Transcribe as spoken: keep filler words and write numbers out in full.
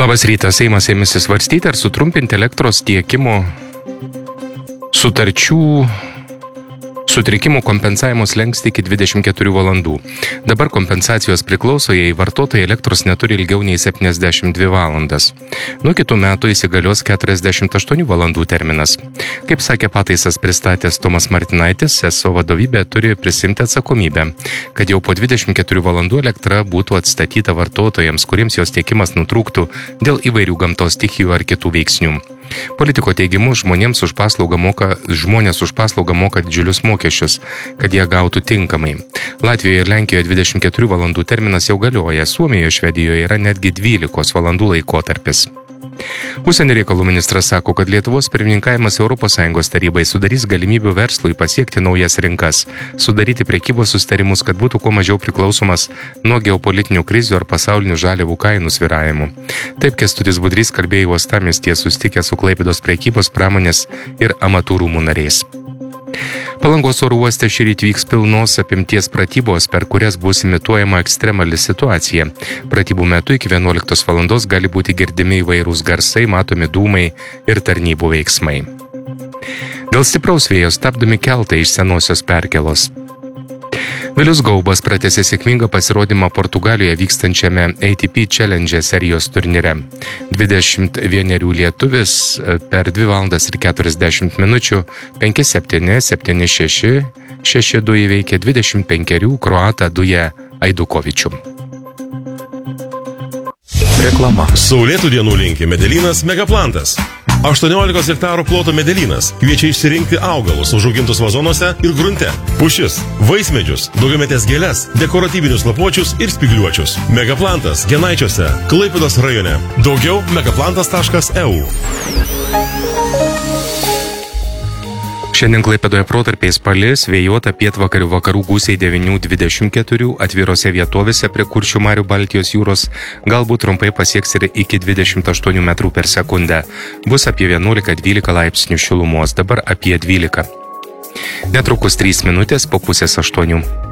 Labas rytas, Seimas ėmėsi svarstyti ar sutrumpinti elektros tiekimo sutarčių sutrikimų kompensavimo slenkstį iki dvidešimt keturių valandų. Dabar kompensacijos priklauso, jei vartotojai elektros neturi ilgiau nei septyniasdešimt dvi valandas. Nuo kitų metų įsigalios keturiasdešimt aštuonių valandų terminas. Kaip sakė pataisas pristatęs Tomas Martinaitis, eso vadovybė turi prisimti atsakomybę, kad jau po dvidešimt keturių valandų elektra būtų atstatyta vartotojams, kuriems jos tiekimas nutrūktų dėl įvairių gamtos stichijų ar kitų veiksnių. Politiko teigimu, žmonėms už paslaugą moka, žmonės už paslaugą moka didžiulius mokesčius, kad jie gautų tinkamai. Latvijoje ir Lenkijoje dvidešimt keturių valandų terminas jau galioja, Suomijoje, Švedijoje yra netgi dvylikos valandų laikotarpis. Užsienio reikalų ministras sako, kad Lietuvos pirmininkavimas Europos Sąjungos tarybai sudarys galimybių verslui pasiekti naujas rinkas, sudaryti prekybos susitarimus, kad būtų kuo mažiau priklausomas nuo geopolitinių krizių ar pasaulinių žaliavų kainų svyravimų. Taip Kęstutis Budrys kalbėjo uostamiestyje susitikęs su Klaipėdos prekybos, pramonės ir amatų rūmų nariais. Palangos oro uoste šįryt vyks pilnos apimties pratybos, per kurias bus imituojama ekstremali situacija. Pratybų metu iki vienuoliktos valandos gali būti girdimi įvairūs garsai, matomi dūmai ir tarnybų veiksmai. Dėl stipraus vėjo stabdomi keltai iš senosios perkėlos. Vilius Gaubas pratęsė sėkmingą pasirodymą Portugalijoje vykstančiame A T P Challenge serijos turnyre. dvidešimt vienerių lietuvis per dvi valandas ir keturiasdešimt minučių penki septyni, septyni šeši, šeši du įveikė dvidešimt penkerių kroatą Duję Aidukovičių. Reklama. Saulėtų dienų linki Medelynas Megaplantas. aštuoniolikos hektarų ploto Medelynas kviečia išsirinkti augalus užaugintus vazonuose ir grunte. Pušis, vaismedžius, daugiametės gėles, dekoratyvinius lapuočius ir spygliuočius. Megaplantas Genaičiuose, Klaipėdos rajone. Daugiau megaplantas taškas e u. Šiandien Klaipėdoje protarpiais palis, vėjuota pietvakarių vakarų gūsiai devyni dvidešimt keturi, atvirose vietovėse prie Kuršių marių Baltijos jūros galbūt trumpai pasieks ir iki dvidešimt aštuonių metrų per sekundę. Bus apie vienuolika dvylika laipsnių šilumos, dabar apie dvylika. Netrukus trys minutės po pusės aštuonių.